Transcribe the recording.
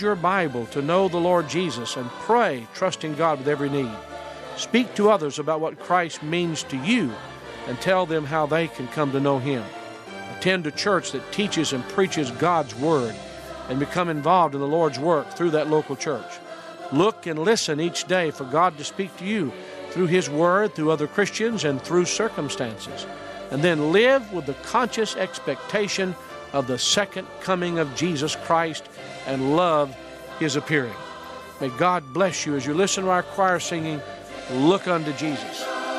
your Bible to know the Lord Jesus and pray, trusting God with every need. Speak to others about what Christ means to you and tell them how they can come to know Him. Attend a church that teaches and preaches God's Word and become involved in the Lord's work through that local church. Look and listen each day for God to speak to you through His Word, through other Christians, and through circumstances. And then live with the conscious expectation of the second coming of Jesus Christ and love His appearing. May God bless you as you listen to our choir singing, Look Unto Jesus.